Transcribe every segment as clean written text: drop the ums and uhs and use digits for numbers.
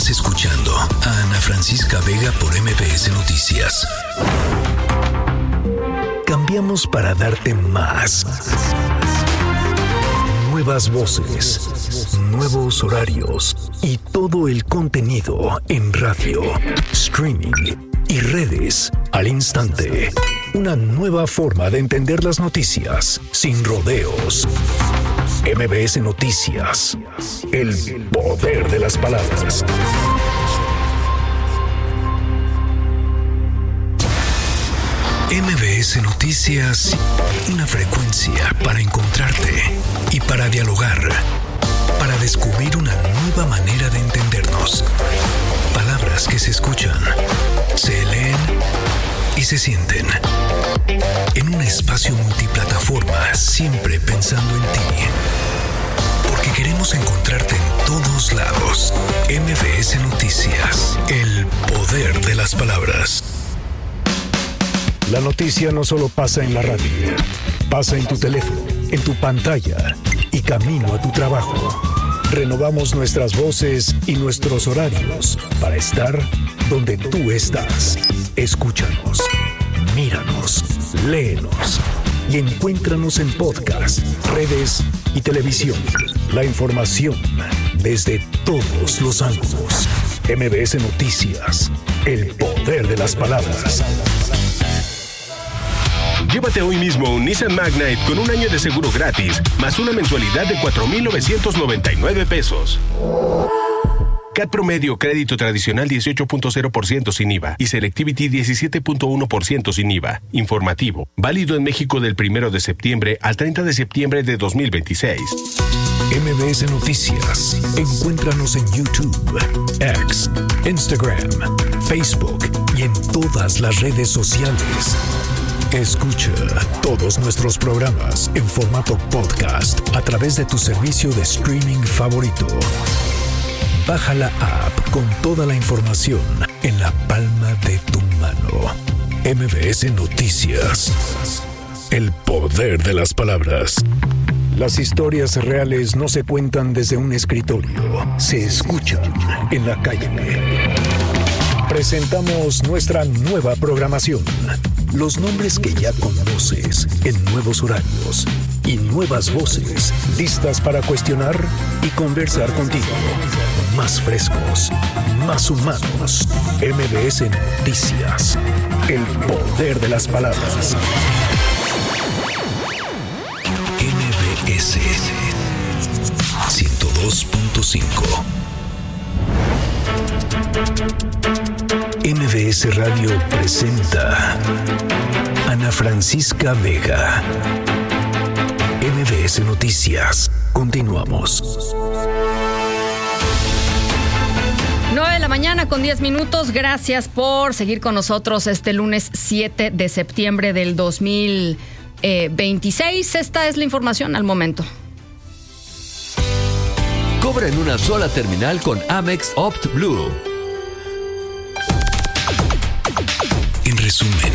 Estás escuchando a Ana Francisca Vega por MBS Noticias. Cambiamos para darte más. Nuevas voces, nuevos horarios y todo el contenido en radio, streaming y redes al instante. Una nueva forma de entender las noticias sin rodeos. MBS Noticias. El poder de las palabras. MBS Noticias, una frecuencia para encontrarte y para dialogar, para descubrir una nueva manera de entendernos. Palabras que se escuchan, se leen y se sienten. En un espacio multiplataforma, siempre pensando en ti. Porque queremos encontrarte en todos lados. MBS Noticias, el poder de las palabras. La noticia no solo pasa en la radio, pasa en tu teléfono, en tu pantalla y camino a tu trabajo. Renovamos nuestras voces y nuestros horarios para estar donde tú estás. Escúchanos, míranos, léenos y encuéntranos en podcast, redes y televisión. La información desde todos los ángulos. MBS Noticias, el poder de las palabras. Llévate hoy mismo un Nissan Magnite con un año de seguro gratis, más una mensualidad de 4,999 pesos. CAT promedio, crédito tradicional 18.0% sin IVA y Selectivity 17.1% sin IVA. Informativo. Válido en México del 1 de septiembre al 30 de septiembre de 2026. MBS Noticias. Encuéntranos en YouTube, X, Instagram, Facebook y en todas las redes sociales. Escucha todos nuestros programas en formato podcast a través de tu servicio de streaming favorito. Baja la app con toda la información en la palma de tu mano. MBS Noticias. El poder de las palabras. Las historias reales no se cuentan desde un escritorio, se escuchan en la calle. Presentamos nuestra nueva programación. Los nombres que ya conoces en nuevos horarios y nuevas voces listas para cuestionar y conversar contigo. Más frescos, más humanos. MBS Noticias. El poder de las palabras. MBS 102.5. MBS Radio presenta Ana Francisca Vega. MBS Noticias. Continuamos. 9 de la mañana con 10 minutos. Gracias por seguir con nosotros este lunes 7 de septiembre del 2026. Esta es la información al momento. Cobra en una sola terminal con Amex Opt Blue. En resumen.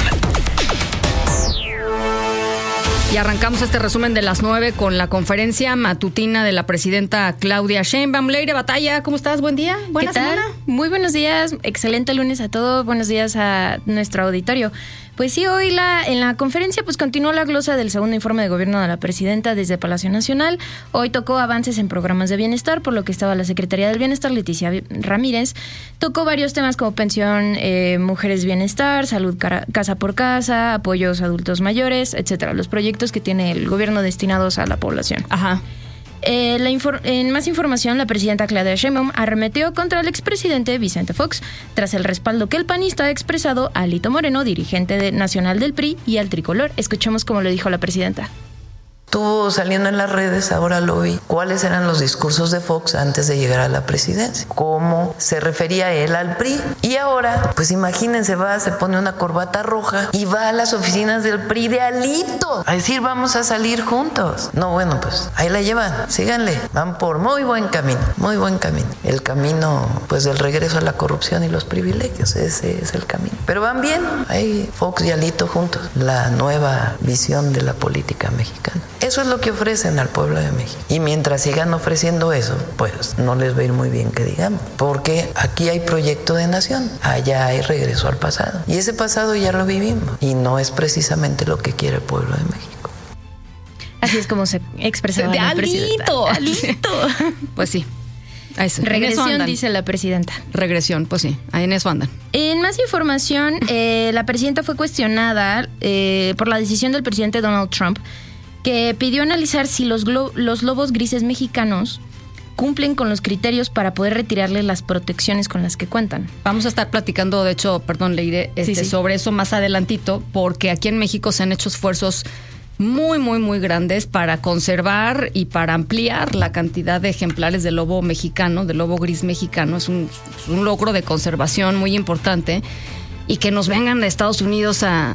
Y arrancamos este resumen de las 9 con la conferencia matutina de la presidenta Claudia Sheinbaum. Leire Batalla, ¿cómo estás? Buen día. Buena semana. Muy buenos días. Excelente lunes a todos. Buenos días a nuestro auditorio. Pues sí, hoy en la conferencia pues continuó la glosa del segundo informe de gobierno de la presidenta desde Palacio Nacional. Hoy tocó avances en programas de bienestar, por lo que estaba la Secretaría del Bienestar, Leticia Ramírez. Tocó varios temas como pensión, mujeres bienestar, salud casa por casa, apoyos a adultos mayores, etcétera. Los proyectos que tiene el gobierno destinados a la población. Ajá. En más información, la presidenta Claudia Sheinbaum arremetió contra el expresidente Vicente Fox tras el respaldo que el panista ha expresado a Alito Moreno, dirigente nacional del PRI, y al tricolor. Escuchemos cómo lo dijo la presidenta. Estuvo saliendo en las redes, ahora lo vi, cuáles eran los discursos de Fox antes de llegar a la presidencia, cómo se refería él al PRI. Y ahora, pues imagínense, se pone una corbata roja y va a las oficinas del PRI de Alito a decir vamos a salir juntos. No, bueno, pues ahí la llevan, síganle, van por muy buen camino, muy buen camino. El camino, pues, del regreso a la corrupción y los privilegios, ese es el camino. Pero van bien, ahí Fox y Alito juntos, la nueva visión de la política mexicana. Eso es lo que ofrecen al pueblo de México. Y mientras sigan ofreciendo eso, pues no les va a ir muy bien que digamos. Porque aquí hay proyecto de nación, allá hay regreso al pasado. Y ese pasado ya lo vivimos. Y no es precisamente lo que quiere el pueblo de México. Así es como se expresaba la presidenta. ¡Alito! Pues sí. Regresión, dice la presidenta. Regresión, pues sí, ahí en eso andan. En más información, la presidenta fue cuestionada por la decisión del presidente Donald Trump, que pidió analizar si los lobos grises mexicanos cumplen con los criterios para poder retirarles las protecciones con las que cuentan. Vamos a estar platicando, de hecho, Leire, sobre eso más adelantito, porque aquí en México se han hecho esfuerzos muy, muy, muy grandes para conservar y para ampliar la cantidad de ejemplares del lobo mexicano, del lobo gris mexicano. Es un logro de conservación muy importante, y que nos vengan de Estados Unidos a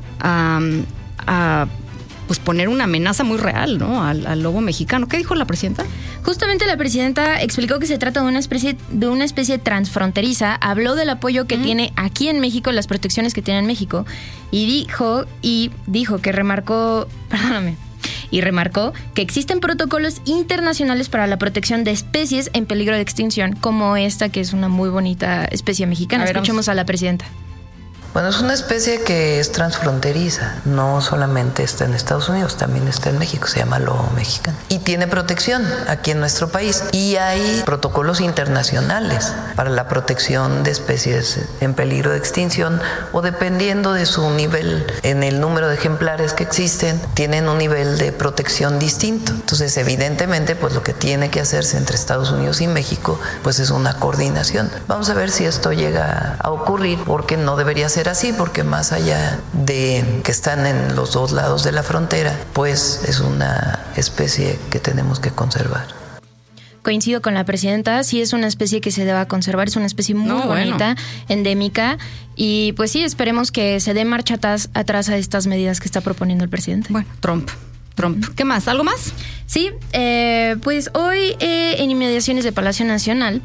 pues poner una amenaza muy real, ¿no? Al lobo mexicano. ¿Qué dijo la presidenta? Justamente la presidenta explicó que se trata de una especie transfronteriza. Habló del apoyo que tiene aquí en México, las protecciones que tiene en México, y dijo que remarcó que existen protocolos internacionales para la protección de especies en peligro de extinción, como esta, que es una muy bonita especie mexicana. Escuchemos a la presidenta. Bueno, es una especie que es transfronteriza, no solamente está en Estados Unidos, también está en México, se llama lobo mexicano. Y tiene protección aquí en nuestro país. Y hay protocolos internacionales para la protección de especies en peligro de extinción, o dependiendo de su nivel, en el número de ejemplares que existen, tienen un nivel de protección distinto. Entonces, evidentemente, pues lo que tiene que hacerse entre Estados Unidos y México, pues es una coordinación. Vamos a ver si esto llega a ocurrir, porque no debería ser así, porque más allá de que están en los dos lados de la frontera, pues es una especie que tenemos que conservar. Coincido con la presidenta, sí es una especie que se deba conservar, es una especie muy bonita, endémica, y pues sí, esperemos que se dé marcha atrás a estas medidas que está proponiendo el presidente. Bueno, Trump. ¿Qué más? ¿Algo más? Sí, pues hoy en inmediaciones de Palacio Nacional,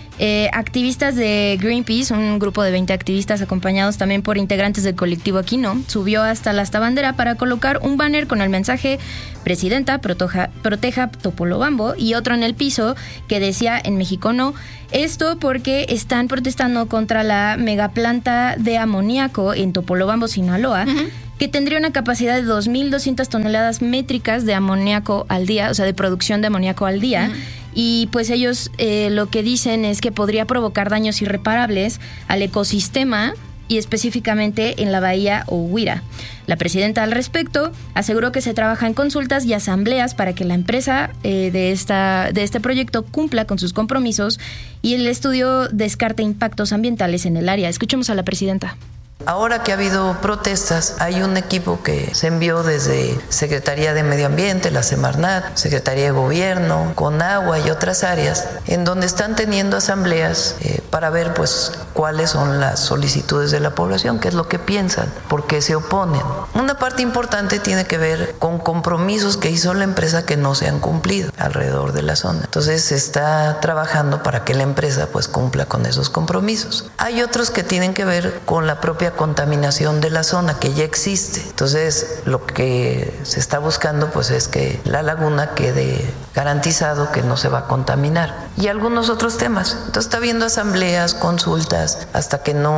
activistas de Greenpeace, un grupo de 20 activistas acompañados también por integrantes del colectivo Aquino, subió hasta la Asta Bandera para colocar un banner con el mensaje "Presidenta, proteja Topolobampo", y otro en el piso que decía "En México no". Esto porque están protestando contra la megaplanta de amoníaco en Topolobampo, Sinaloa, que tendría una capacidad de 2.200 toneladas métricas de amoníaco al día, o sea, de producción de amoníaco al día. Y pues ellos lo que dicen es que podría provocar daños irreparables al ecosistema, y específicamente en la bahía Ohuira. La presidenta al respecto aseguró que se trabaja en consultas y asambleas para que la empresa de este proyecto cumpla con sus compromisos, y el estudio descarta impactos ambientales en el área. Escuchemos a la presidenta. Ahora que ha habido protestas, hay un equipo que se envió desde Secretaría de Medio Ambiente, la Semarnat, Secretaría de Gobierno, Conagua y otras áreas, en donde están teniendo asambleas para ver pues cuáles son las solicitudes de la población, qué es lo que piensan, por qué se oponen. Una parte importante tiene que ver con compromisos que hizo la empresa que no se han cumplido alrededor de la zona. Entonces se está trabajando para que la empresa pues cumpla con esos compromisos. Hay otros que tienen que ver con la propia contaminación de la zona que ya existe. Entonces lo que se está buscando pues es que la laguna quede garantizado que no se va a contaminar, y algunos otros temas. Entonces está habiendo asambleas, consultas, hasta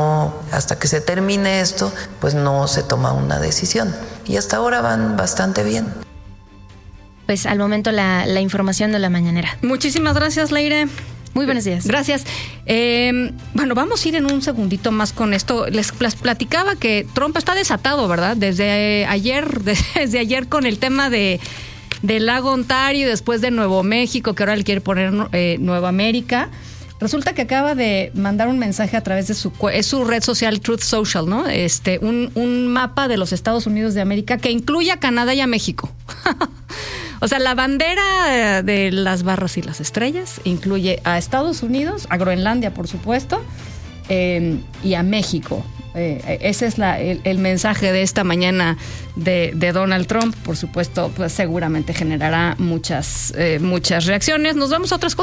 que se termine esto pues no se toma una decisión, y hasta ahora van bastante bien. Pues al momento la información de la mañanera. Muchísimas gracias, Leire. Muy buenos días. Gracias. Bueno, vamos a ir en un segundito más con esto. Les platicaba que Trump está desatado, ¿verdad? Desde ayer con el tema del lago Ontario, después de Nuevo México, que ahora le quiere poner Nueva América. Resulta que acaba de mandar un mensaje a través de su red social Truth Social, ¿no? Un mapa de los Estados Unidos de América que incluye a Canadá y a México. O sea, la bandera de las barras y las estrellas incluye a Estados Unidos, a Groenlandia, por supuesto, y a México. Ese es el mensaje de esta mañana de Donald Trump. Por supuesto, pues seguramente generará muchas reacciones. Nos vamos a otras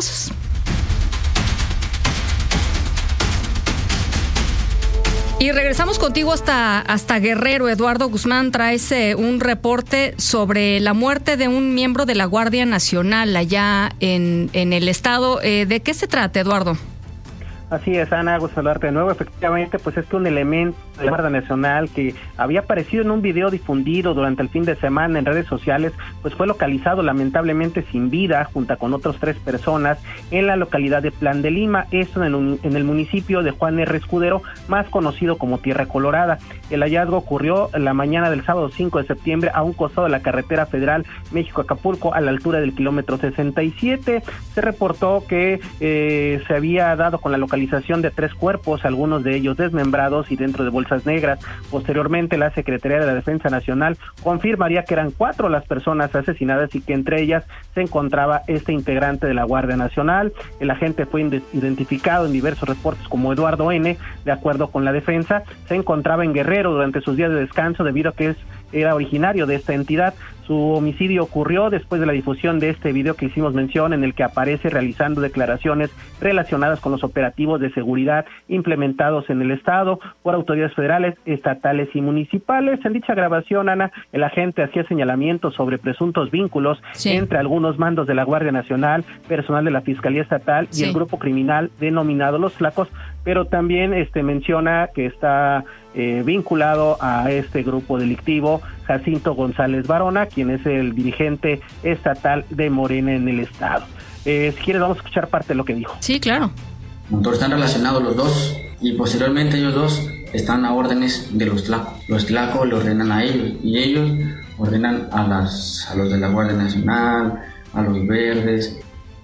Y regresamos contigo hasta Guerrero. Eduardo Guzmán, traes un reporte sobre la muerte de un miembro de la Guardia Nacional allá en el estado. ¿De qué se trata, Eduardo? Así es, Ana, gusto saludarte de nuevo. Efectivamente, pues es que un elemento de la Guardia Nacional que había aparecido en un video difundido durante el fin de semana en redes sociales, pues fue localizado lamentablemente sin vida junto con otras 3 personas en la localidad de Plan de Lima, esto en el municipio de Juan R. Escudero, más conocido como Tierra Colorada. El hallazgo ocurrió la mañana del sábado 5 de septiembre a un costado de la carretera federal México-Acapulco, a la altura del kilómetro 67. Se reportó que se había dado con la localización de 3 cuerpos, algunos de ellos desmembrados y dentro de bolsas negras. Posteriormente, la Secretaría de la Defensa Nacional confirmaría que eran 4 las personas asesinadas y que entre ellas se encontraba este integrante de la Guardia Nacional. El agente fue identificado en diversos reportes como Eduardo N. De acuerdo con la defensa, se encontraba en Guerrero durante sus días de descanso debido a que era originario de esta entidad. Su homicidio ocurrió después de la difusión de este video que hicimos mención, en el que aparece realizando declaraciones relacionadas con los operativos de seguridad implementados en el estado por autoridades federales, estatales y municipales. En dicha grabación, Ana, el agente hacía señalamientos sobre presuntos vínculos entre algunos mandos de la Guardia Nacional, personal de la Fiscalía Estatal y el grupo criminal denominado Los Flacos, pero también menciona que está vinculado a este grupo delictivo Jacinto González Barona, quien es el dirigente estatal de Morena en el estado. Si quieres, vamos a escuchar parte de lo que dijo. Sí, claro. Están relacionados los dos y posteriormente ellos dos están a órdenes de los Tlacos. Los Tlacos le ordenan a ellos y ellos ordenan a los de la Guardia Nacional, a los verdes.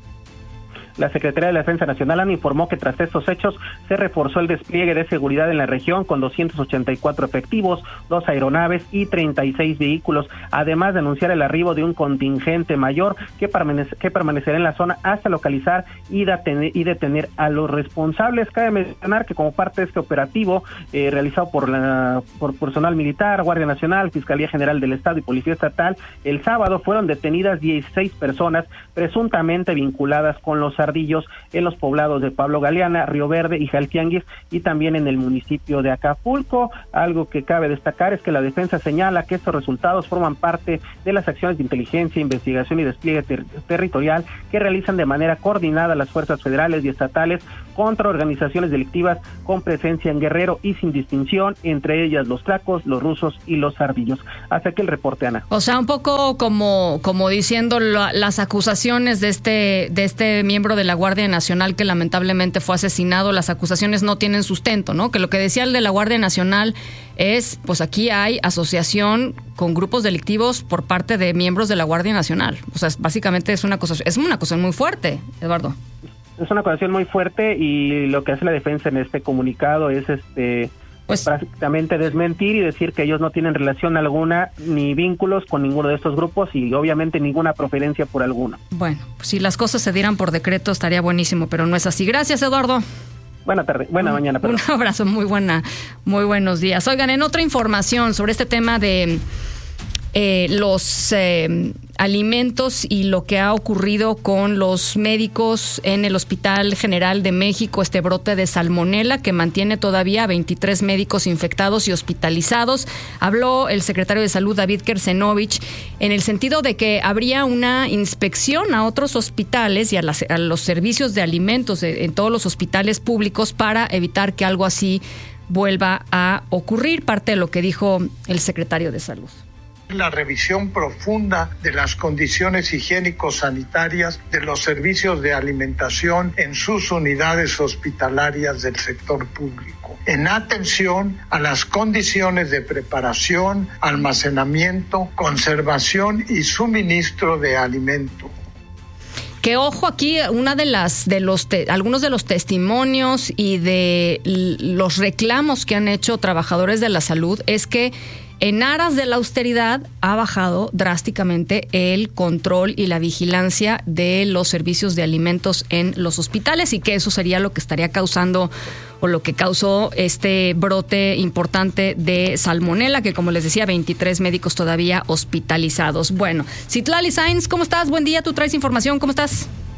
La Secretaría de la Defensa Nacional informó que tras estos hechos se reforzó el despliegue de seguridad en la región con 284 efectivos, 2 aeronaves y 36 vehículos, además de anunciar el arribo de un contingente mayor que permanecerá en la zona hasta localizar y detener a los responsables. Cabe mencionar que como parte de este operativo realizado por personal militar, Guardia Nacional, Fiscalía General del Estado y Policía Estatal, el sábado fueron detenidas 16 personas presuntamente vinculadas con los ardillos en los poblados de Pablo Galeana, Río Verde y Jaltianguis, y también en el municipio de Acapulco. Algo que cabe destacar es que la defensa señala que estos resultados forman parte de las acciones de inteligencia, investigación y despliegue territorial que realizan de manera coordinada las fuerzas federales y estatales contra organizaciones delictivas con presencia en Guerrero y sin distinción, entre ellas los Tlacos, los rusos y los ardillos. Hasta aquí el reporte, Ana. O sea, un poco como diciendo las acusaciones de este miembro de la Guardia Nacional que lamentablemente fue asesinado, las acusaciones no tienen sustento, ¿no? Que lo que decía el de la Guardia Nacional es, pues aquí hay asociación con grupos delictivos por parte de miembros de la Guardia Nacional. O sea, básicamente es una acusación muy fuerte, Eduardo. Es una acusación muy fuerte y lo que hace la defensa en este comunicado es pues prácticamente desmentir y decir que ellos no tienen relación alguna ni vínculos con ninguno de estos grupos y obviamente ninguna preferencia por alguno. Bueno, pues si las cosas se dieran por decreto estaría buenísimo, pero no es así. Gracias, Eduardo. Buena tarde, mañana. Perdón. Un abrazo, muy buenos días. Oigan, en otra información sobre este tema de los alimentos y lo que ha ocurrido con los médicos en el Hospital General de México, este brote de salmonela que mantiene todavía a 23 médicos infectados y hospitalizados. Habló el secretario de Salud, David Kersenovich, en el sentido de que habría una inspección a otros hospitales y a los servicios de alimentos en todos los hospitales públicos para evitar que algo así vuelva a ocurrir. Parte de lo que dijo el secretario de Salud. La revisión profunda de las condiciones higiénico-sanitarias de los servicios de alimentación en sus unidades hospitalarias del sector público, en atención a las condiciones de preparación, almacenamiento, conservación y suministro de alimentos. Que ojo aquí, algunos de los testimonios y de los reclamos que han hecho trabajadores de la salud es que en aras de la austeridad ha bajado drásticamente el control y la vigilancia de los servicios de alimentos en los hospitales y que eso sería lo que estaría causando o lo que causó este brote importante de salmonela, que como les decía, 23 médicos todavía hospitalizados. Bueno, Citlali Sainz, ¿cómo estás? Buen día, tú traes información, ¿cómo estás?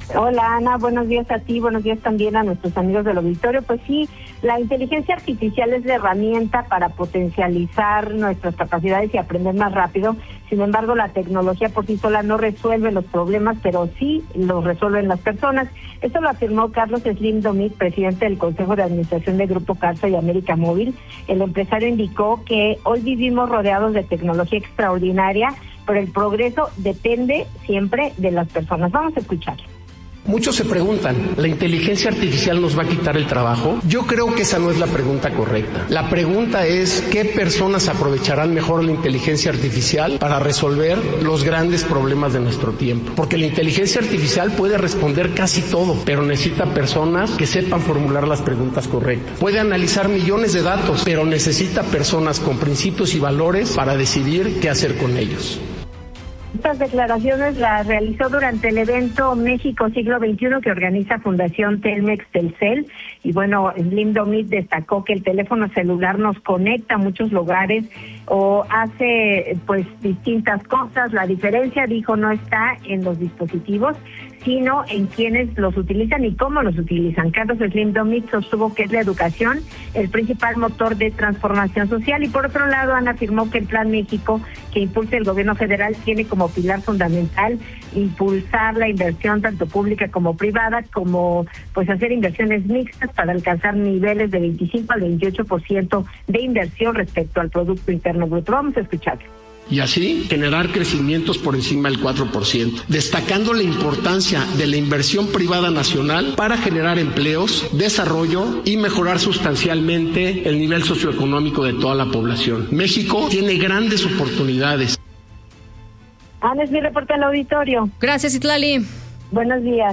Hola Ana, buenos días a ti, buenos días también a nuestros amigos del auditorio. Pues sí, la inteligencia artificial es la herramienta para potencializar nuestras capacidades y aprender más rápido. Sin embargo, la tecnología por sí sola no resuelve los problemas, pero sí los resuelven las personas. Esto lo afirmó Carlos Slim Domit, presidente del Consejo de Administración de Grupo Carso y América Móvil. El empresario indicó que hoy vivimos rodeados de tecnología extraordinaria, pero el progreso depende siempre de las personas. Vamos a escuchar. Muchos se preguntan, ¿la inteligencia artificial nos va a quitar el trabajo? Yo creo que esa no es la pregunta correcta. La pregunta es, ¿qué personas aprovecharán mejor la inteligencia artificial para resolver los grandes problemas de nuestro tiempo? Porque la inteligencia artificial puede responder casi todo, pero necesita personas que sepan formular las preguntas correctas. Puede analizar millones de datos, pero necesita personas con principios y valores para decidir qué hacer con ellos. Estas declaraciones las realizó durante el evento México Siglo XXI que organiza Fundación Telmex Telcel. Y bueno, Slim Domit destacó que el teléfono celular nos conecta a muchos lugares o hace pues distintas cosas. La diferencia, dijo, no está en los dispositivos, sino en quienes los utilizan y cómo los utilizan. Carlos Slim Domit sostuvo que es la educación el principal motor de transformación social. Y por otro lado, Ana afirmó que el Plan México que impulsa el gobierno federal tiene como pilar fundamental impulsar la inversión tanto pública como privada, como pues hacer inversiones mixtas para alcanzar niveles de 25 al 28% de inversión respecto al Producto Interno Bruto. Vamos a escucharlo. Y así generar crecimientos por encima del 4%, destacando la importancia de la inversión privada nacional para generar empleos, desarrollo y mejorar sustancialmente el nivel socioeconómico de toda la población. México tiene grandes oportunidades. Ana, es mi reporte al auditorio. Gracias, Itlali. Buenos días.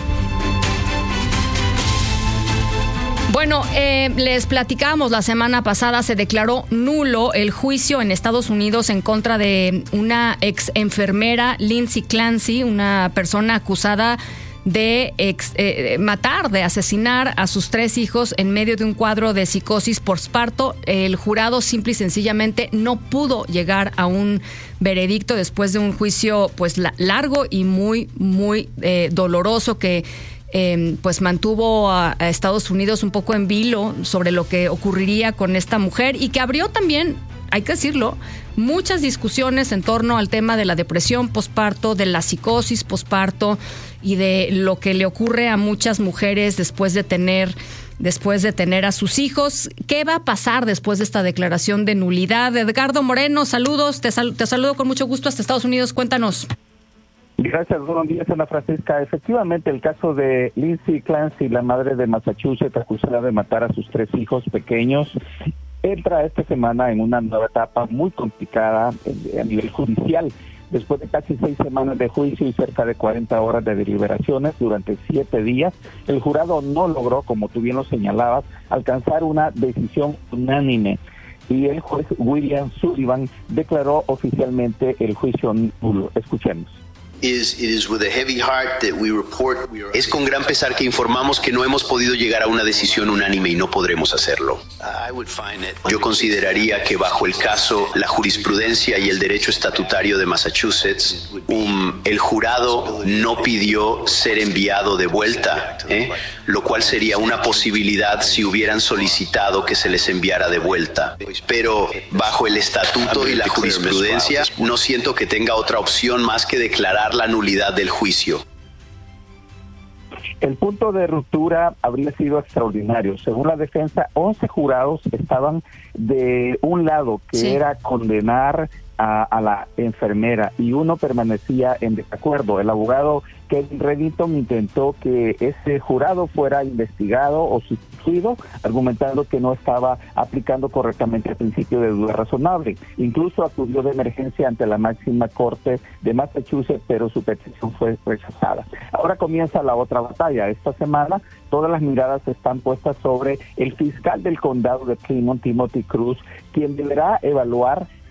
Bueno, les platicábamos la semana pasada, se declaró nulo el juicio en Estados Unidos en contra de una ex enfermera, Lindsay Clancy, una persona acusada de matar, de asesinar a sus 3 hijos en medio de un cuadro de psicosis posparto. El jurado simple y sencillamente no pudo llegar a un veredicto después de un juicio pues largo y muy doloroso que pues mantuvo a Estados Unidos un poco en vilo sobre lo que ocurriría con esta mujer y que abrió también, hay que decirlo, muchas discusiones en torno al tema de la depresión posparto, de la psicosis posparto y de lo que le ocurre a muchas mujeres después de tener a sus hijos. ¿Qué va a pasar después de esta declaración de nulidad? Edgardo Moreno, saludos, te saludo con mucho gusto hasta Estados Unidos, cuéntanos. Gracias, buenos días, Ana Francisca. Efectivamente, el caso de Lindsay Clancy, la madre de Massachusetts, acusada de matar a sus 3 hijos pequeños, entra esta semana en una nueva etapa muy complicada a nivel judicial. Después de casi 6 semanas de juicio y cerca de 40 horas de deliberaciones durante 7 días, el jurado no logró, como tú bien lo señalabas, alcanzar una decisión unánime. Y el juez William Sullivan declaró oficialmente el juicio nulo. Escuchemos. Es con gran pesar que informamos que no hemos podido llegar a una decisión unánime y no podremos hacerlo. Yo consideraría que bajo el caso, la jurisprudencia y el derecho estatutario de Massachusetts, el jurado no pidió ser enviado de vuelta, lo cual sería una posibilidad si hubieran solicitado que se les enviara de vuelta. Pero bajo el estatuto y la jurisprudencia, no siento que tenga otra opción más que declarar la nulidad del juicio. El punto de ruptura habría sido extraordinario. Según la defensa, 11 jurados estaban de un lado, que era condenar a la enfermera, y uno permanecía en desacuerdo. El abogado Kevin Reddington intentó que ese jurado fuera investigado o sustituido, argumentando que no estaba aplicando correctamente el principio de duda razonable. Incluso acudió de emergencia ante la máxima corte de Massachusetts, pero su petición fue rechazada. Ahora comienza la otra batalla. Esta semana todas las miradas están puestas sobre el fiscal del condado de Plymouth, Timothy Cruz, quien deberá evaluar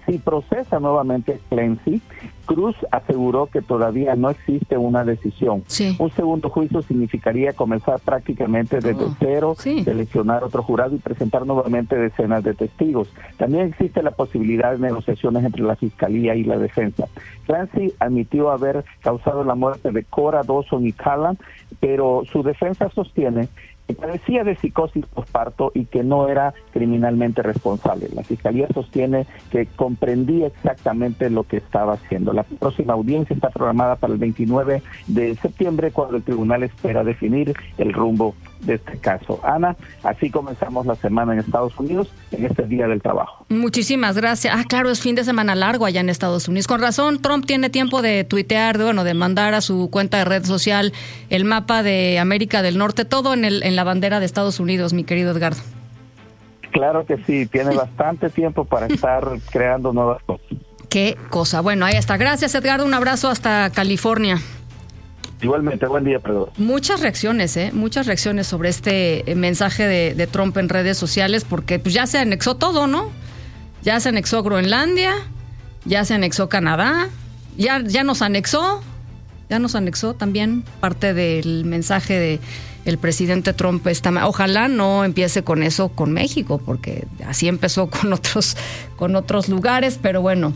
si procesa nuevamente Clancy, Cruz aseguró que todavía no existe una decisión. Sí. Un segundo juicio significaría comenzar prácticamente desde cero, seleccionar otro jurado y presentar nuevamente decenas de testigos. También existe la posibilidad de negociaciones entre la Fiscalía y la defensa. Clancy admitió haber causado la muerte de Cora, Dawson y Callan, pero su defensa sostiene que padecía de psicosis posparto y que no era criminalmente responsable. La Fiscalía sostiene que comprendía exactamente lo que estaba haciendo. La próxima audiencia está programada para el 29 de septiembre, cuando el tribunal espera definir el rumbo de este caso. Ana, así comenzamos la semana en Estados Unidos, en este Día del Trabajo. Muchísimas gracias. Claro, es fin de semana largo allá en Estados Unidos. Con razón, Trump tiene tiempo de tuitear, de mandar a su cuenta de red social el mapa de América del Norte, todo en la bandera de Estados Unidos, mi querido Edgardo. Claro que sí, tiene bastante tiempo para estar creando nuevas cosas. Qué cosa. Bueno, ahí está. Gracias, Edgardo. Un abrazo hasta California. Igualmente, buen día, perdón. Muchas reacciones sobre este mensaje de Trump en redes sociales, porque pues ya se anexó todo, ¿no? Ya se anexó Groenlandia, ya se anexó Canadá, ya nos anexó también parte del mensaje de el presidente Trump. Ojalá no empiece con eso con México, porque así empezó con otros lugares, pero bueno,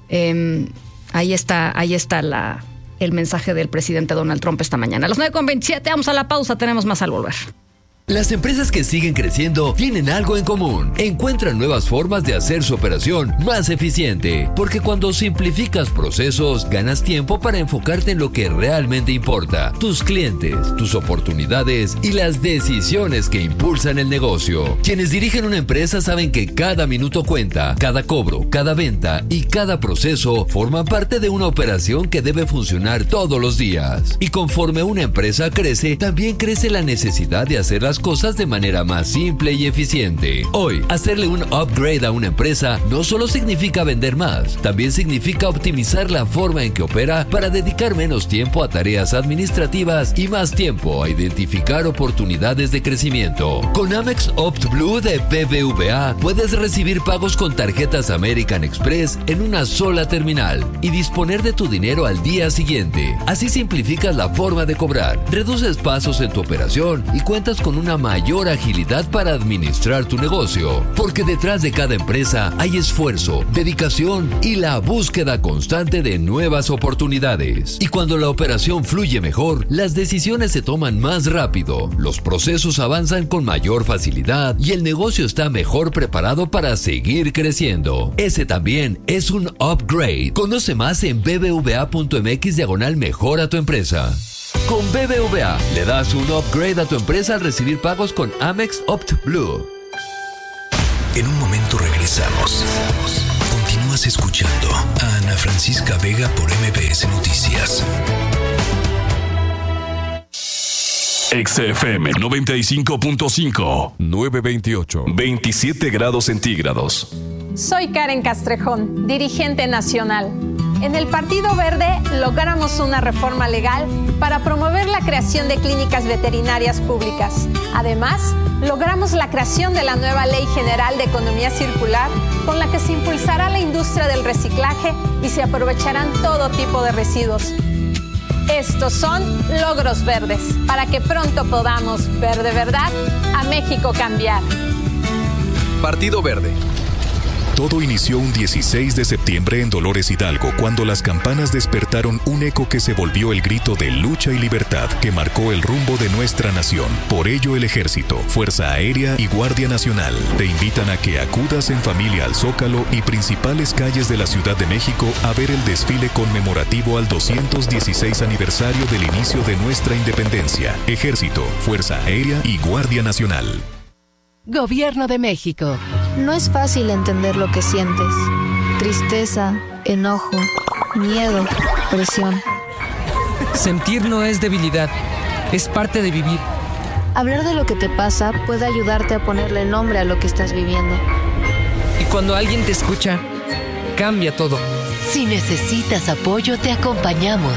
ahí está el mensaje del presidente Donald Trump esta mañana. A las 9:27, vamos a la pausa, tenemos más al volver. Las empresas que siguen creciendo tienen algo en común. Encuentran nuevas formas de hacer su operación más eficiente. Porque cuando simplificas procesos, ganas tiempo para enfocarte en lo que realmente importa. Tus clientes, tus oportunidades y las decisiones que impulsan el negocio. Quienes dirigen una empresa saben que cada minuto cuenta, cada cobro, cada venta y cada proceso forman parte de una operación que debe funcionar todos los días. Y conforme una empresa crece, también crece la necesidad de hacer las cosas de manera más simple y eficiente. Hoy, hacerle un upgrade a una empresa no solo significa vender más, también significa optimizar la forma en que opera para dedicar menos tiempo a tareas administrativas y más tiempo a identificar oportunidades de crecimiento. Con Amex OptBlue de BBVA puedes recibir pagos con tarjetas American Express en una sola terminal y disponer de tu dinero al día siguiente. Así simplificas la forma de cobrar, reduces pasos en tu operación y cuentas con una mayor agilidad para administrar tu negocio, porque detrás de cada empresa hay esfuerzo, dedicación y la búsqueda constante de nuevas oportunidades. Y cuando la operación fluye mejor, las decisiones se toman más rápido, los procesos avanzan con mayor facilidad y el negocio está mejor preparado para seguir creciendo. Ese también es un upgrade. Conoce más en bbva.mx/mejora tu empresa. Con BBVA, le das un upgrade a tu empresa al recibir pagos con Amex OptBlue. En un momento regresamos. Continúas escuchando a Ana Francisca Vega por MBS Noticias. XFM 95.5, 928, 27 grados centígrados. Soy Karen Castrejón, dirigente nacional. En el Partido Verde logramos una reforma legal para promover la creación de clínicas veterinarias públicas. Además, logramos la creación de la nueva Ley General de Economía Circular, con la que se impulsará la industria del reciclaje y se aprovecharán todo tipo de residuos. Estos son logros verdes, para que pronto podamos ver de verdad a México cambiar. Partido Verde. Todo inició un 16 de septiembre en Dolores Hidalgo, cuando las campanas despertaron un eco que se volvió el grito de lucha y libertad que marcó el rumbo de nuestra nación. Por ello, el Ejército, Fuerza Aérea y Guardia Nacional te invitan a que acudas en familia al Zócalo y principales calles de la Ciudad de México a ver el desfile conmemorativo al 216 aniversario del inicio de nuestra independencia. Ejército, Fuerza Aérea y Guardia Nacional. Gobierno de México. No es fácil entender lo que sientes. Tristeza, enojo, miedo, presión. Sentir no es debilidad, es parte de vivir. Hablar de lo que te pasa puede ayudarte a ponerle nombre a lo que estás viviendo. Y cuando alguien te escucha, cambia todo. Si necesitas apoyo, te acompañamos.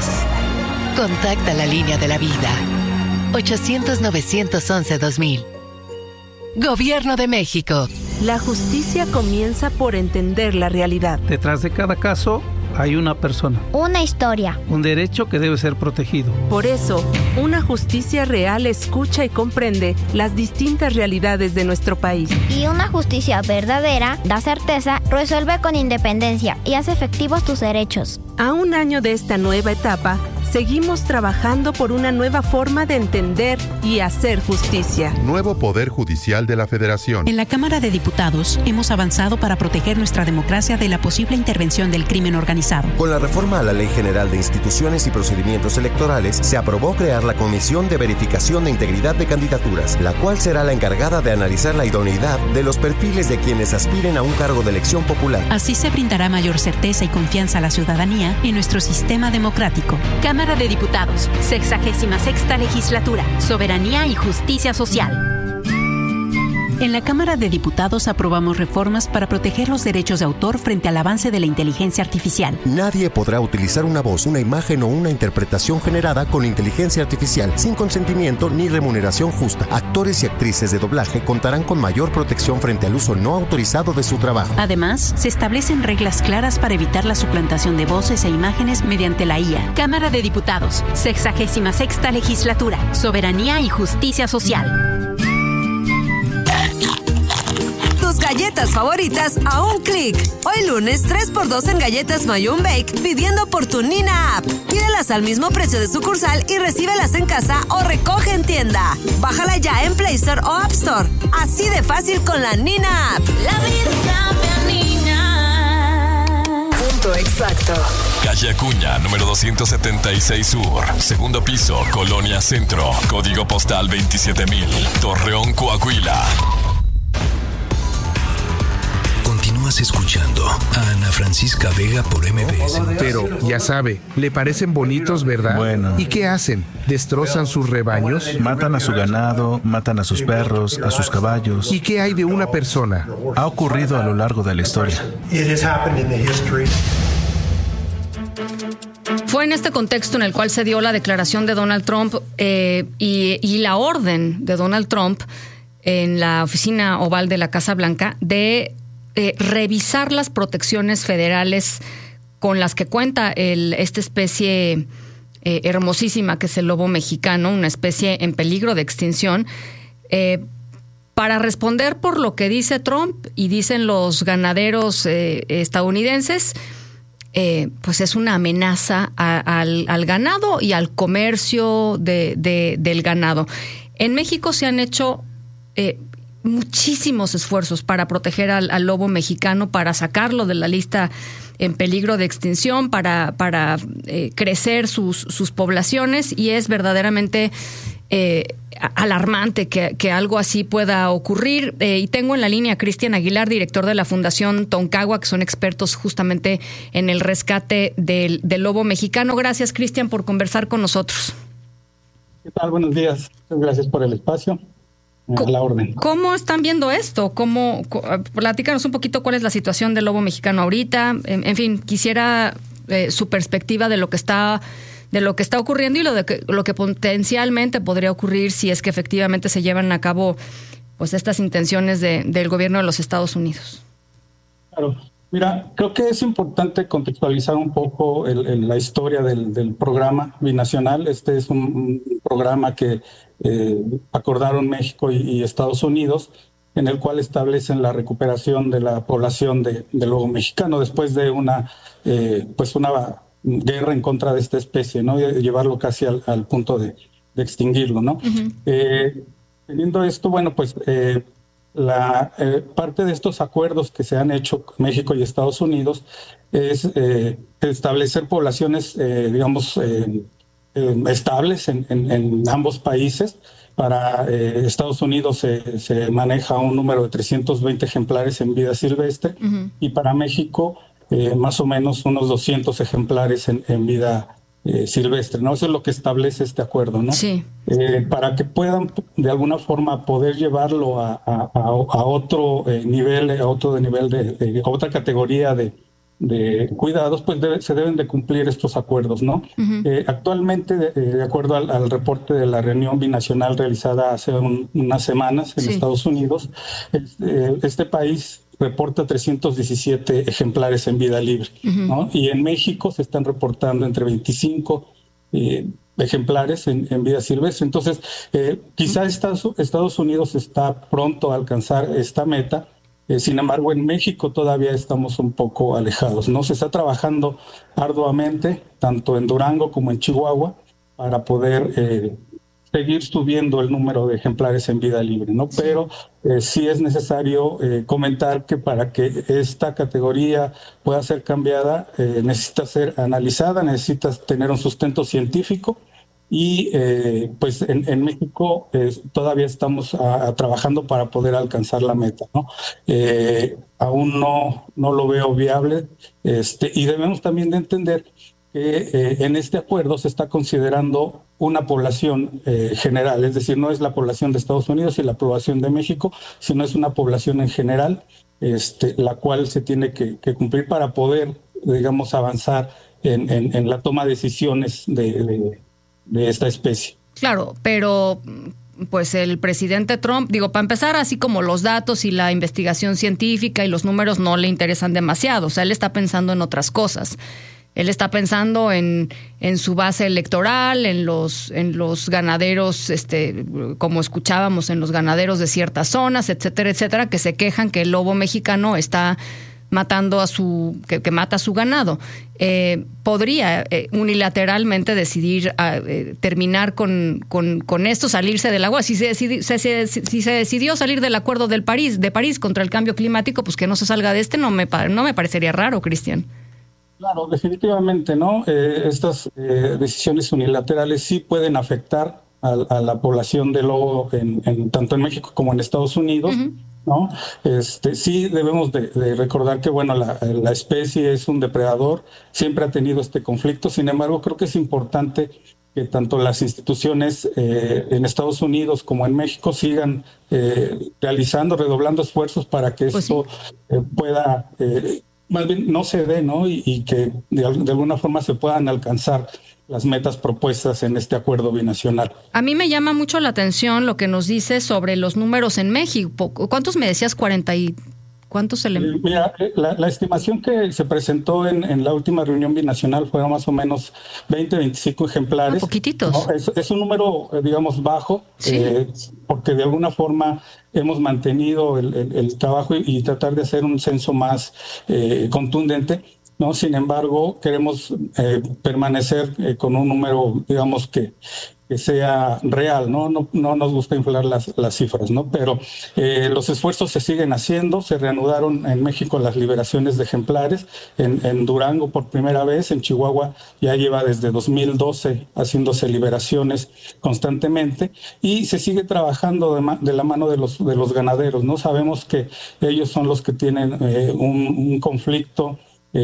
Contacta la línea de la vida. 800-911-2000. Gobierno de México. La justicia comienza por entender la realidad. Detrás de cada caso hay una persona. Una historia. Un derecho que debe ser protegido. Por eso, una justicia real escucha y comprende las distintas realidades de nuestro país. Y una justicia verdadera da certeza, resuelve con independencia y hace efectivos tus derechos. A un año de esta nueva etapa, seguimos trabajando por una nueva forma de entender y hacer justicia. Nuevo Poder Judicial de la Federación. En la Cámara de Diputados hemos avanzado para proteger nuestra democracia de la posible intervención del crimen organizado. Con la reforma a la Ley General de Instituciones y Procedimientos Electorales, se aprobó crear la Comisión de Verificación de Integridad de Candidaturas, la cual será la encargada de analizar la idoneidad de los perfiles de quienes aspiren a un cargo de elección popular. Así se brindará mayor certeza y confianza a la ciudadanía en nuestro sistema democrático. Cámara de Diputados, 66ª Legislatura, Soberanía y Justicia Social. En la Cámara de Diputados aprobamos reformas para proteger los derechos de autor frente al avance de la inteligencia artificial. Nadie podrá utilizar una voz, una imagen o una interpretación generada con inteligencia artificial sin consentimiento ni remuneración justa. Actores y actrices de doblaje contarán con mayor protección frente al uso no autorizado de su trabajo. Además, se establecen reglas claras para evitar la suplantación de voces e imágenes mediante la IA. Cámara de Diputados, 66ª Legislatura, Soberanía y Justicia Social. Galletas favoritas a un clic. Hoy lunes 3x2 en galletas Mayun Bake pidiendo por tu Nina App. Pídelas al mismo precio de sucursal y recíbelas en casa o recoge en tienda. Bájala ya en Play Store o App Store. Así de fácil con la Nina App. La vida sabe a Nina. Punto exacto. Calle Acuña, número 276 Sur. Segundo piso, Colonia Centro. Código postal 27000. Torreón, Coahuila. Continúas escuchando a Ana Francisca Vega por MBS. Pero, ya sabe, le parecen bonitos, ¿verdad? Bueno. ¿Y qué hacen? ¿Destrozan sus rebaños? Matan a su ganado, matan a sus perros, a sus caballos. ¿Y qué hay de una persona? Ha ocurrido a lo largo de la historia. Fue en este contexto en el cual se dio la declaración de Donald Trump y la orden de Donald Trump en la oficina oval de la Casa Blanca de revisar las protecciones federales con las que cuenta esta especie hermosísima que es el lobo mexicano, una especie en peligro de extinción, para responder por lo que dice Trump y dicen los ganaderos estadounidenses. Pues es una amenaza al ganado y al comercio del ganado. En México se han hecho muchísimos esfuerzos para proteger al lobo mexicano, para sacarlo de la lista en peligro de extinción, para crecer sus poblaciones, y es verdaderamente alarmante que algo así pueda ocurrir. Y tengo en la línea a Cristian Aguilar, director de la Fundación Toncagua, que son expertos justamente en el rescate del lobo mexicano. Gracias, Cristian, por conversar con nosotros. ¿Qué tal? Buenos días. Muchas gracias por el espacio. A la orden. ¿Cómo están viendo esto? Platícanos un poquito cuál es la situación del lobo mexicano ahorita. En fin, quisiera su perspectiva de lo que está ocurriendo y lo que potencialmente podría ocurrir si es que efectivamente se llevan a cabo pues estas intenciones del gobierno de los Estados Unidos. Claro. Mira, creo que es importante contextualizar un poco la historia del programa binacional. Este es un programa que acordaron México y Estados Unidos, en el cual establecen la recuperación de la población del lobo mexicano después de una guerra en contra de esta especie, ¿no? Y llevarlo casi al punto de extinguirlo, ¿no? Uh-huh. Teniendo esto, bueno, pues parte de estos acuerdos que se han hecho México y Estados Unidos es establecer poblaciones, estables en ambos países. Para Estados Unidos se maneja un número de 320 ejemplares en vida silvestre, uh-huh. Y para México más o menos unos 200 ejemplares en vida silvestre, ¿no? Eso es lo que establece este acuerdo, ¿no? Sí. Para que puedan de alguna forma poder llevarlo a otro nivel, a otra categoría de cuidados, pues se deben de cumplir estos acuerdos, ¿no? Actualmente, de acuerdo al reporte de la reunión binacional realizada hace unas semanas en Estados Unidos, este país reporta 317 ejemplares en vida libre, ¿no? Y en México se están reportando entre 25 ejemplares en vida silvestre. Entonces, quizá Estados Unidos está pronto a alcanzar esta meta. Sin embargo, en México todavía estamos un poco alejados, ¿no? Se está trabajando arduamente, tanto en Durango como en Chihuahua, para poder seguir subiendo el número de ejemplares en vida libre, ¿no? Pero sí es necesario comentar que para que esta categoría pueda ser cambiada, necesita ser analizada, necesita tener un sustento científico. Y pues en México todavía estamos trabajando para poder alcanzar la meta, ¿no? Aún no lo veo viable, y debemos también de entender que en este acuerdo se está considerando una población general, es decir, no es la población de Estados Unidos y la población de México, sino es una población en general, la cual se tiene que cumplir para poder, digamos, avanzar en la toma de decisiones de esta especie. Claro, pero pues el presidente Trump, para empezar, así como los datos y la investigación científica y los números no le interesan demasiado, o sea, él está pensando en otras cosas. Él está pensando en su base electoral, en los ganaderos, como escuchábamos, en los ganaderos de ciertas zonas, etcétera, etcétera, que se quejan que el lobo mexicano está matando que mata a su ganado. Podría unilateralmente decidir terminar con esto, salirse del agua. Si se decidió salir del acuerdo de París contra el cambio climático, pues que no se salga de no me parecería raro, Cristian. Claro, definitivamente, ¿no? Estas decisiones unilaterales sí pueden afectar a la población de lobo tanto en México como en Estados Unidos, ¿no? Sí debemos de recordar que, bueno, la especie es un depredador, siempre ha tenido este conflicto. Sin embargo, creo que es importante que tanto las instituciones en Estados Unidos como en México sigan redoblando esfuerzos para que esto pueda... más bien no se dé, ¿no? Y que de alguna forma se puedan alcanzar las metas propuestas en este acuerdo binacional. A mí me llama mucho la atención lo que nos dice sobre los números en México. ¿Cuántos me decías? 40 y... ¿Cuántos se le...? Mira, la estimación que se presentó en la última reunión binacional fueron más o menos 20, 25 ejemplares. Poquititos. ¿No? Es un número, digamos, bajo, ¿sí? Porque de alguna forma hemos mantenido el trabajo y tratar de hacer un censo más contundente, ¿no? Sin embargo, queremos permanecer con un número, digamos, que sea real, ¿no? No nos gusta inflar las cifras, ¿no? Pero los esfuerzos se siguen haciendo. Se reanudaron en México las liberaciones de ejemplares, en Durango por primera vez, en Chihuahua ya lleva desde 2012 haciéndose liberaciones constantemente, y se sigue trabajando de la mano de los ganaderos, ¿no? Sabemos que ellos son los que tienen un conflicto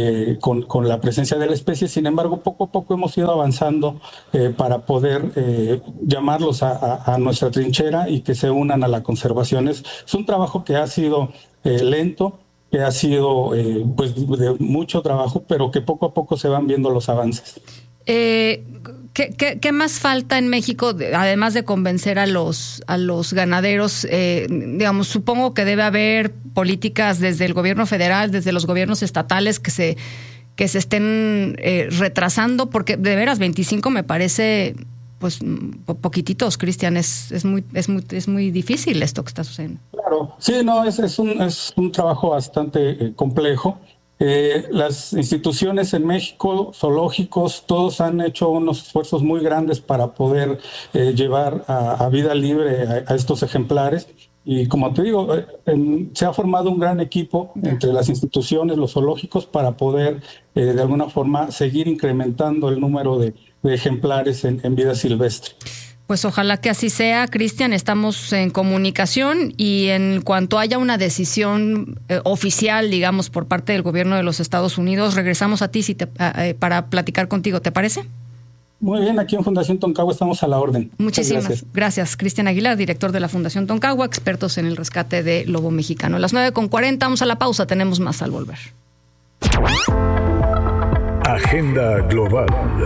con la presencia de la especie. Sin embargo, poco a poco hemos ido avanzando para poder llamarlos a nuestra trinchera y que se unan a la conservación. Es un trabajo que ha sido lento, que ha sido pues de mucho trabajo, pero que poco a poco se van viendo los avances. ¿Qué más falta en México, además de convencer a los ganaderos? Digamos, supongo que debe haber políticas desde el gobierno federal, desde los gobiernos estatales que se estén retrasando, porque de veras 25 me parece pues poquititos, Cristian. Es muy difícil esto que está sucediendo. Claro, sí, no, es un trabajo bastante complejo. Las instituciones en México, zoológicos, todos han hecho unos esfuerzos muy grandes para poder llevar a vida libre a estos ejemplares. Y como te digo, se ha formado un gran equipo entre las instituciones, los zoológicos, para poder de alguna forma seguir incrementando el número de ejemplares en vida silvestre. Pues ojalá que así sea, Cristian. Estamos en comunicación y en cuanto haya una decisión oficial, digamos, por parte del gobierno de los Estados Unidos, regresamos a ti para platicar contigo. ¿Te parece? Muy bien, aquí en Fundación Toncagua estamos a la orden. Muchísimas gracias. Cristian Aguilar, director de la Fundación Toncagua, expertos en el rescate de lobo mexicano. A las 9:40, vamos a la pausa, tenemos más al volver. Agenda Global.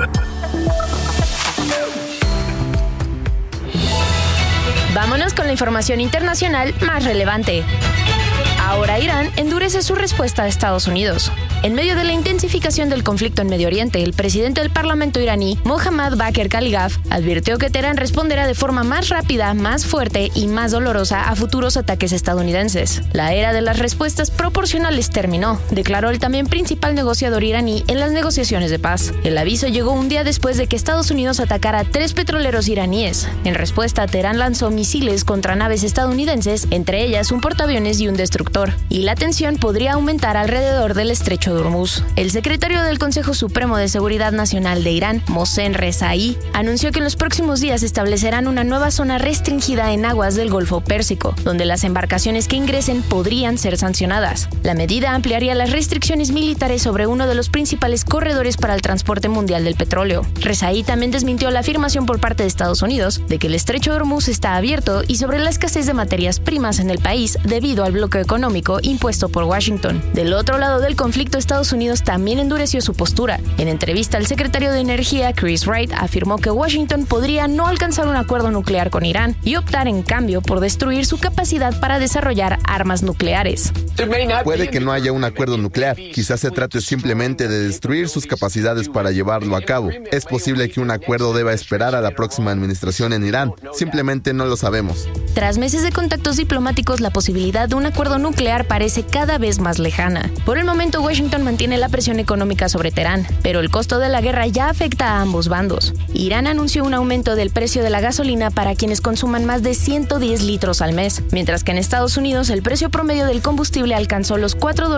Vámonos con la información internacional más relevante. Ahora Irán endurece su respuesta a Estados Unidos. En medio de la intensificación del conflicto en Medio Oriente, el presidente del Parlamento iraní, Mohammad Bagher Khalilzad, advirtió que Teherán responderá de forma más rápida, más fuerte y más dolorosa a futuros ataques estadounidenses. La era de las respuestas proporcionales terminó, declaró el también principal negociador iraní en las negociaciones de paz. El aviso llegó un día después de que Estados Unidos atacara a 3 petroleros iraníes. En respuesta, Teherán lanzó misiles contra naves estadounidenses, entre ellas un portaaviones y un destructor, y la tensión podría aumentar alrededor del estrecho de Hormuz. El secretario del Consejo Supremo de Seguridad Nacional de Irán, Mohsen Rezaei, anunció que en los próximos días establecerán una nueva zona restringida en aguas del Golfo Pérsico, donde las embarcaciones que ingresen podrían ser sancionadas. La medida ampliaría las restricciones militares sobre uno de los principales corredores para el transporte mundial del petróleo. Rezaei también desmintió la afirmación por parte de Estados Unidos de que el estrecho de Hormuz está abierto y sobre la escasez de materias primas en el país debido al bloqueo económico impuesto por Washington. Del otro lado del conflicto, Estados Unidos también endureció su postura. En entrevista, el secretario de Energía, Chris Wright, afirmó que Washington podría no alcanzar un acuerdo nuclear con Irán y optar en cambio por destruir su capacidad para desarrollar armas nucleares. Puede que no haya un acuerdo nuclear. Quizás se trate simplemente de destruir sus capacidades para llevarlo a cabo. Es posible que un acuerdo deba esperar a la próxima administración en Irán. Simplemente no lo sabemos. Tras meses de contactos diplomáticos, la posibilidad de un acuerdo nuclear parece cada vez más lejana. Por el momento, Washington mantiene la presión económica sobre Teherán, pero el costo de la guerra ya afecta a ambos bandos. Irán anunció un aumento del precio de la gasolina para quienes consuman más de 110 litros al mes, mientras que en Estados Unidos el precio promedio del combustible alcanzó los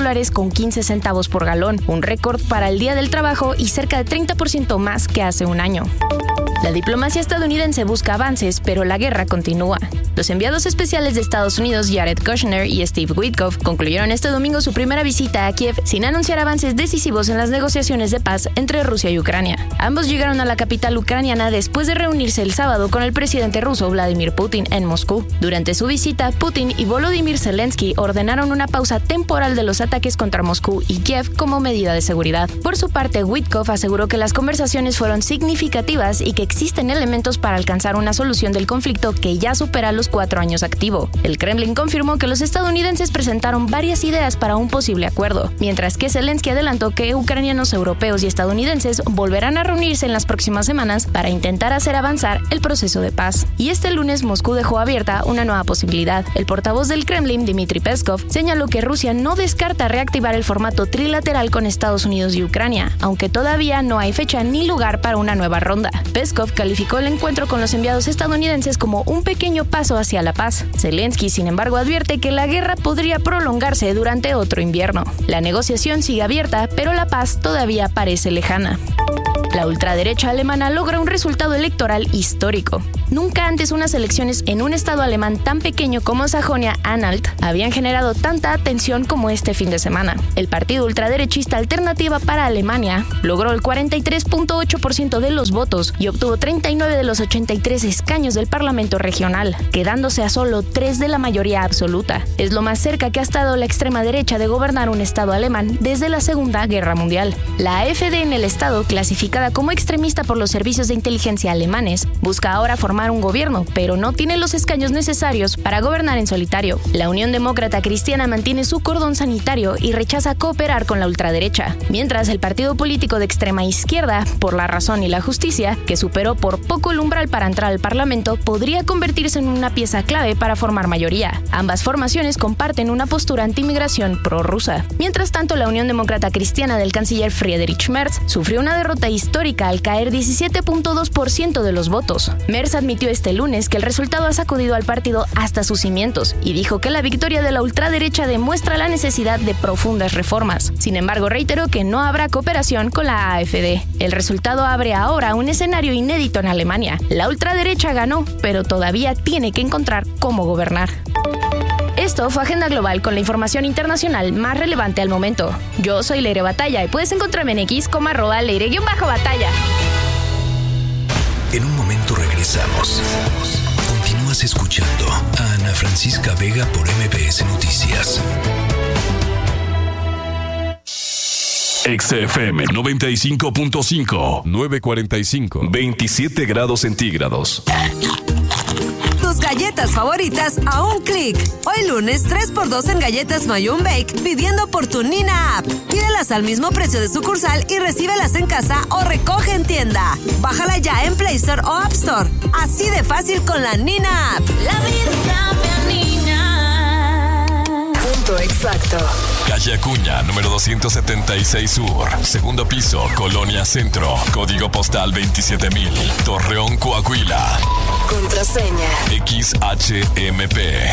$4.15 por galón, un récord para el Día del Trabajo y cerca de 30% más que hace un año. La diplomacia estadounidense busca avances, pero la guerra continúa. Los enviados especiales de Estados Unidos, Jared Kushner y Steve Witkoff, concluyeron este domingo su primera visita a Kiev sin anunciar avances decisivos en las negociaciones de paz entre Rusia y Ucrania. Ambos llegaron a la capital ucraniana después de reunirse el sábado con el presidente ruso Vladimir Putin en Moscú. Durante su visita, Putin y Volodymyr Zelensky ordenaron una pausa temporal de los ataques contra Moscú y Kiev como medida de seguridad. Por su parte, Witkoff aseguró que las conversaciones fueron significativas y que existen elementos para alcanzar una solución del conflicto que ya supera los 4 años activo. El Kremlin confirmó que los estadounidenses presentaron varias ideas para un posible acuerdo, mientras que Zelensky adelantó que ucranianos, europeos y estadounidenses volverán a reunirse en las próximas semanas para intentar hacer avanzar el proceso de paz. Y este lunes Moscú dejó abierta una nueva posibilidad. El portavoz del Kremlin, Dmitry Peskov, señaló que Rusia no descarta reactivar el formato trilateral con Estados Unidos y Ucrania, aunque todavía no hay fecha ni lugar para una nueva ronda. Peskov calificó el encuentro con los enviados estadounidenses como un pequeño paso hacia la paz. Zelensky, sin embargo, advierte que la guerra podría prolongarse durante otro invierno. La negociación sigue abierta, pero la paz todavía parece lejana. La ultraderecha alemana logra un resultado electoral histórico. Nunca antes unas elecciones en un estado alemán tan pequeño como Sajonia-Anhalt habían generado tanta atención como este fin de semana. El partido ultraderechista Alternativa para Alemania logró el 43.8% de los votos y obtuvo 39 de los 83 escaños del Parlamento regional, quedándose a solo 3 de la mayoría absoluta. Es lo más cerca que ha estado la extrema derecha de gobernar un estado alemán desde la Segunda Guerra Mundial. La AfD en el estado, clasificada como extremista por los servicios de inteligencia alemanes, busca ahora formar un gobierno, pero no tiene los escaños necesarios para gobernar en solitario. La Unión Demócrata Cristiana mantiene su cordón sanitario y rechaza cooperar con la ultraderecha, mientras el partido político de extrema izquierda, Por la Razón y la Justicia, que superó por poco el umbral para entrar al Parlamento, podría convertirse en una pieza clave para formar mayoría. Ambas formaciones comparten una postura anti-inmigración prorrusa. Mientras tanto, la Unión Demócrata Cristiana del canciller Friedrich Merz sufrió una derrota histórica al caer 17.2% de los votos. Merz admitió este lunes que el resultado ha sacudido al partido hasta sus cimientos y dijo que la victoria de la ultraderecha demuestra la necesidad de profundas reformas. Sin embargo, reiteró que no habrá cooperación con la AfD. El resultado abre ahora un escenario inédito en Alemania. La ultraderecha ganó, pero todavía tiene que encontrar cómo gobernar. Esto fue Agenda Global con la información internacional más relevante al momento. Yo soy Leire Batalla y puedes encontrarme en X como @Leire_Batalla. En un momento regresamos. Continúas escuchando a Ana Francisca Vega por MBS Noticias. XFM 95.5. 9:45. 27 grados centígrados. Tus galletas favoritas a un clic. Hoy lunes 3x2 en galletas Mayun Bake pidiendo por tu Nina App. Pídelas al mismo precio de sucursal y recíbelas en casa o recoge en tienda. Bájala ya en Play Store o App Store. Así de fácil con la Nina App. La vida sabe a Nina. Punto exacto. Calle Acuña, número 276 Sur. Segundo piso, Colonia Centro. Código postal 27000. Torreón, Coahuila. Contraseña. XHMP.